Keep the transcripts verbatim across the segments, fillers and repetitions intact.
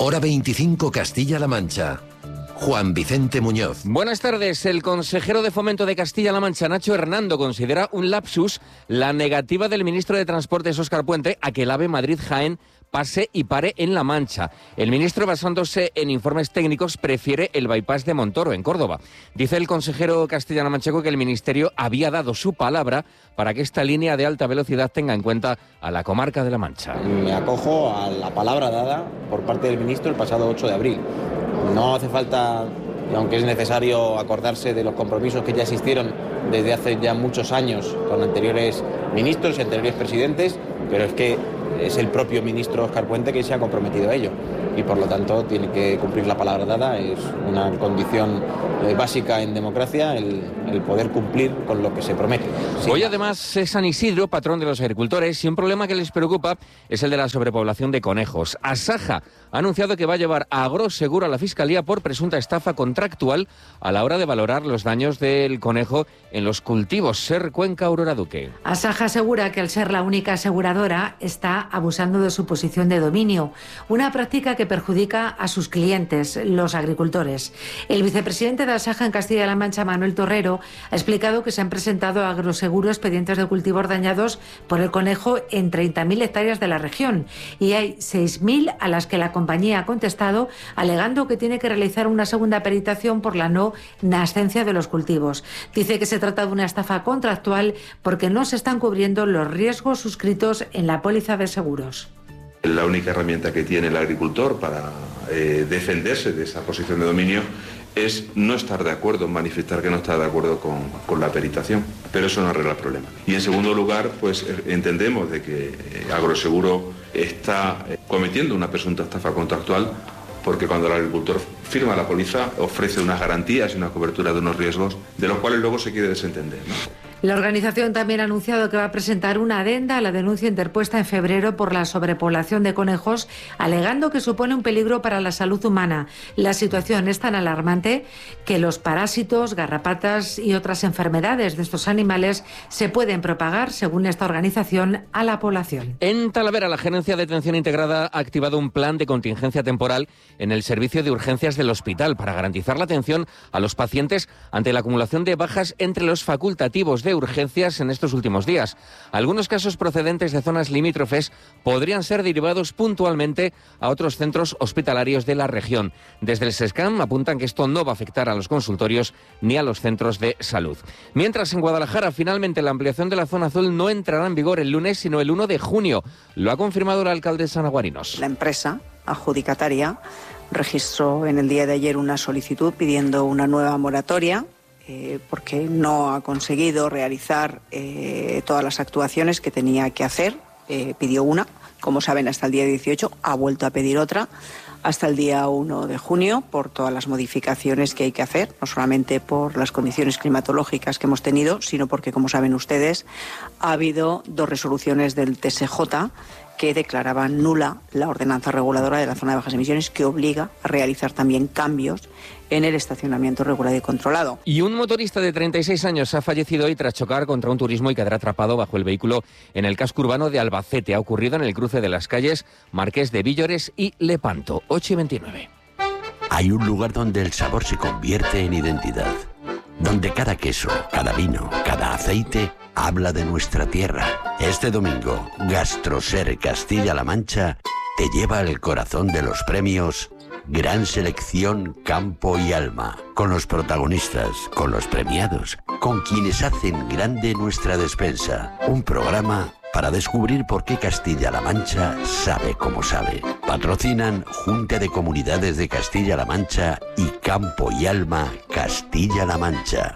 Hora veinticinco, Castilla-La Mancha. Juan Vicente Muñoz. Buenas tardes. El consejero de Fomento de Castilla-La Mancha, Nacho Hernando, considera un lapsus la negativa del ministro de Transportes, Óscar Puente, a que el AVE Madrid-Jaén pase y pare en La Mancha. El ministro, basándose en informes técnicos, prefiere el bypass de Montoro, en Córdoba. Dice el consejero castellano-manchego que el ministerio había dado su palabra para que esta línea de alta velocidad tenga en cuenta a la comarca de La Mancha. Me acojo a la palabra dada por parte del ministro el pasado ocho de abril. No hace falta, aunque es necesario acordarse de los compromisos que ya existieron desde hace ya muchos años con anteriores ministros y anteriores presidentes, pero es que es el propio ministro Óscar Puente que se ha comprometido a ello y por lo tanto tiene que cumplir la palabra dada. Es una condición eh, básica en democracia el, el poder cumplir con lo que se promete. Sí. Hoy además es San Isidro, patrón de los agricultores, y un problema que les preocupa es el de la sobrepoblación de conejos. Asaja ha anunciado que va a llevar a Agroseguro a la Fiscalía por presunta estafa contractual a la hora de valorar los daños del conejo en los cultivos. Ser Cuenca, Aurora Duque. Asaja asegura que al ser la única aseguradora está abusando de su posición de dominio, una práctica que perjudica a sus clientes, los agricultores. El vicepresidente de Asaja en Castilla-La Mancha, Manuel Torrero, ha explicado que se han presentado a Agroseguro expedientes de cultivos dañados por el conejo en treinta mil hectáreas de la región y hay seis mil a las que la compañía ha contestado alegando que tiene que realizar una segunda peritación por la no nascencia de los cultivos. Dice que se trata de una estafa contractual porque no se están cubriendo los riesgos suscritos en la póliza de seguros. La única herramienta que tiene el agricultor para eh, defenderse de esa posición de dominio es no estar de acuerdo, manifestar que no está de acuerdo con, con la peritación, pero eso no arregla el problema. Y en segundo lugar, pues entendemos de que Agroseguro está cometiendo una presunta estafa contractual porque cuando el agricultor firma la póliza ofrece unas garantías y una cobertura de unos riesgos de los cuales luego se quiere desentender, ¿no? La organización también ha anunciado que va a presentar una adenda a la denuncia interpuesta en febrero por la sobrepoblación de conejos, alegando que supone un peligro para la salud humana. La situación es tan alarmante que los parásitos, garrapatas y otras enfermedades de estos animales se pueden propagar, según esta organización, a la población. En Talavera, la Gerencia de Atención Integrada ha activado un plan de contingencia temporal en el servicio de urgencias del hospital para garantizar la atención a los pacientes ante la acumulación de bajas entre los facultativos de urgencias en estos últimos días. Algunos casos procedentes de zonas limítrofes podrían ser derivados puntualmente a otros centros hospitalarios de la región. Desde el SESCAM apuntan que esto no va a afectar a los consultorios ni a los centros de salud. Mientras, en Guadalajara, finalmente la ampliación de la zona azul no entrará en vigor el lunes, sino el uno de junio. Lo ha confirmado la alcaldesa Ana Guarinos. La empresa adjudicataria registró en el día de ayer una solicitud pidiendo una nueva moratoria Eh, porque no ha conseguido realizar eh, todas las actuaciones que tenía que hacer. Eh, pidió una, como saben, hasta el día dieciocho, ha vuelto a pedir otra hasta el día uno de junio por todas las modificaciones que hay que hacer, no solamente por las condiciones climatológicas que hemos tenido, sino porque, como saben ustedes, ha habido dos resoluciones del T S J que declaraban nula la ordenanza reguladora de la zona de bajas emisiones, que obliga a realizar también cambios en el estacionamiento regulado y controlado. Y un motorista de treinta y seis años ha fallecido hoy tras chocar contra un turismo y quedar atrapado bajo el vehículo en el casco urbano de Albacete. Ha ocurrido en el cruce de las calles Marqués de Villores y Lepanto. ocho y veintinueve. Hay un lugar donde el sabor se convierte en identidad, donde cada queso, cada vino, cada aceite habla de nuestra tierra. Este domingo, Gastroser Castilla-La Mancha te lleva al corazón de los premios Gran Selección Campo y Alma, con los protagonistas, con los premiados, con quienes hacen grande nuestra despensa. Un programa para descubrir por qué Castilla-La Mancha sabe como sabe. Patrocinan Junta de Comunidades de Castilla-La Mancha y Campo y Alma Castilla-La Mancha.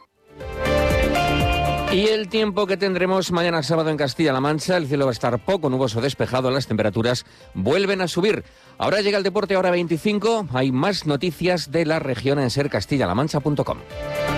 Y el tiempo que tendremos mañana sábado en Castilla-La Mancha, el cielo va a estar poco nuboso despejado, las temperaturas vuelven a subir. Ahora llega el deporte, hora veinticinco, hay más noticias de la región en ser castilla la mancha punto com.